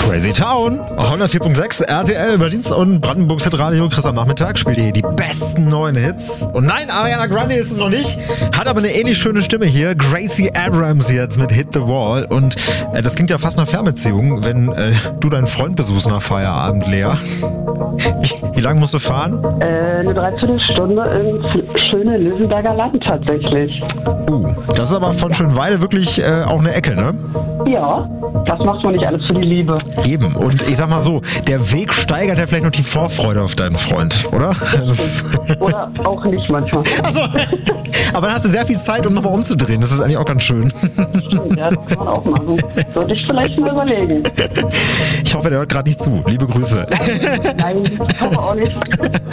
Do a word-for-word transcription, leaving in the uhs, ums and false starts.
Crazy Town, hundertvier Komma sechs R T L, Berlins und Brandenburgs Hitradio. Chris am Nachmittag spielt hier die besten neuen Hits. Und nein, Ariana Grande ist es noch nicht, hat aber eine ähnlich schöne Stimme hier. Gracie Abrams jetzt mit Hit the Wall. Und äh, das klingt ja fast nach Fernbeziehung, wenn äh, du deinen Freund besuchst nach Feierabend, Lea. Wie, wie lange musst du fahren? Äh, eine Dreiviertelstunde ins schöne Löwenberger Land tatsächlich. Uh, das ist aber von Schönweide wirklich äh, auch eine Ecke, ne? Ja, das macht man nicht alles für die Liebe. Eben. Und ich sag mal so, der Weg steigert ja vielleicht noch die Vorfreude auf deinen Freund, oder? Oder auch nicht manchmal. Also, aber dann hast du sehr viel Zeit, um nochmal umzudrehen. Das ist eigentlich auch ganz schön. Stimmt, ja, das kann man auch machen. Sollte ich vielleicht mal überlegen. Ich hoffe, der hört gerade nicht zu. Liebe Grüße. Nein, ich hoffe auch nicht.